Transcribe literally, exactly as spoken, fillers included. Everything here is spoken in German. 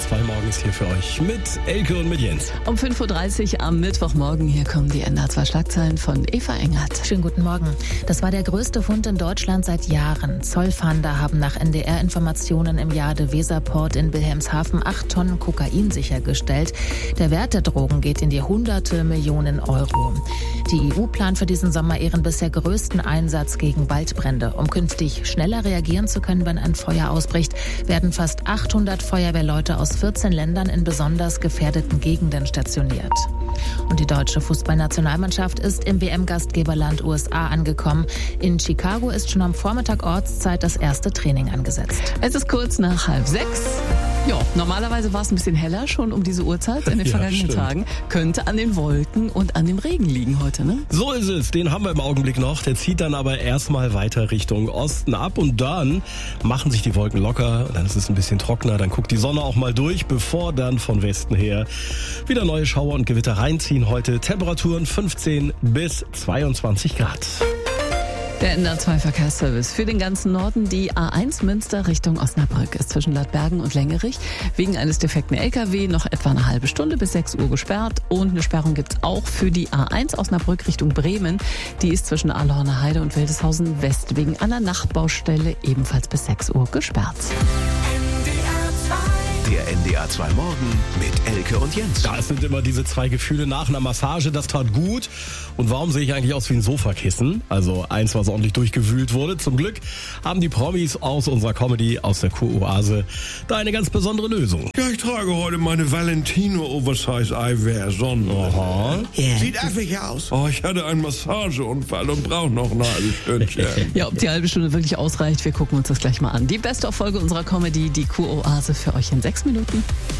zwei morgens hier für euch mit Elke und mit Jens. Um fünf Uhr dreißig am Mittwochmorgen, hier kommen die N D R zwei Schlagzeilen von Eva Engert. Schönen guten Morgen. Das war der größte Fund in Deutschland seit Jahren. Zollfahnder haben nach N D R-Informationen im Jade-Weser-Port in Wilhelmshaven acht Tonnen Kokain sichergestellt. Der Wert der Drogen geht in die hunderte Millionen Euro. Die E U plant für diesen Sommer ihren bisher größten Einsatz gegen Waldbrände. Um künftig schneller reagieren zu können, wenn ein Feuer ausbricht, werden fast achthundert Feuerwehrleute aus vierzehn Ländern in besonders gefährdeten Gegenden stationiert. Und die deutsche Fußballnationalmannschaft ist im W M-Gastgeberland U S A angekommen. In Chicago ist schon am Vormittag Ortszeit das erste Training angesetzt. Es ist kurz nach halb sechs. Ja, normalerweise war es ein bisschen heller schon um diese Uhrzeit in den Ja, vergangenen stimmt. Tagen. Könnte an den Wolken und an dem Regen liegen heute, ne? So ist es, den haben wir im Augenblick noch. Der zieht dann aber erstmal weiter Richtung Osten ab und dann machen sich die Wolken locker. Dann ist es ein bisschen trockener, dann guckt die Sonne auch mal durch, bevor dann von Westen her wieder neue Schauer und Gewitter reinziehen. Heute Temperaturen fünfzehn bis zweiundzwanzig Grad. Der N D R zwei Verkehrsservice für den ganzen Norden. Die A eins Münster Richtung Osnabrück ist zwischen Ladbergen und Längerich wegen eines defekten L K W noch etwa eine halbe Stunde bis sechs Uhr gesperrt. Und eine Sperrung gibt es auch für die A eins Osnabrück Richtung Bremen. Die ist zwischen Ahlhorner Heide und Wildeshausen West wegen einer Nachtbaustelle ebenfalls bis sechs Uhr gesperrt. Der N D R zwei Morgen mit Elke und Jens. Ja, es sind immer diese zwei Gefühle nach einer Massage, das tat gut. Und warum sehe ich eigentlich aus wie ein Sofakissen? Also eins, was ordentlich durchgewühlt wurde. Zum Glück haben die Promis aus unserer Comedy, aus der Kuroase, da eine ganz besondere Lösung. Ja, ich trage heute meine Valentino Oversize Eyewear Sonnenbrille. Aha. Sieht affig aus. Oh, ich hatte einen Massageunfall und brauche noch ein halbes Stündchen. Ja, ob die halbe Stunde wirklich ausreicht, wir gucken uns das gleich mal an. Die Best-of-Folge unserer Comedy, die Kuroase für euch in sechs Minuten.